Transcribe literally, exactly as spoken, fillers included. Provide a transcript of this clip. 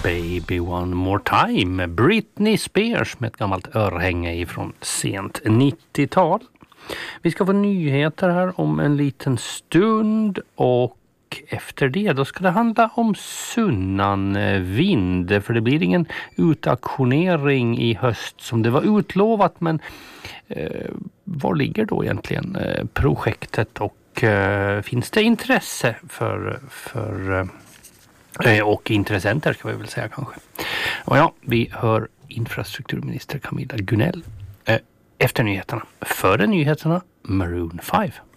Baby One More Time. Britney Spears med ett gammalt örhänge ifrån sent nittiotal. Vi ska få nyheter här om en liten stund och efter det då ska det handla om Sunnan vind. För det blir ingen utauktionering i höst som det var utlovat, men eh, var ligger då egentligen eh, projektet och eh, finns det intresse för, för eh, och intressenter ska vi väl säga kanske. Och ja, vi hör infrastrukturminister Camilla Gunell eh, efter nyheterna. Före nyheterna Maroon five.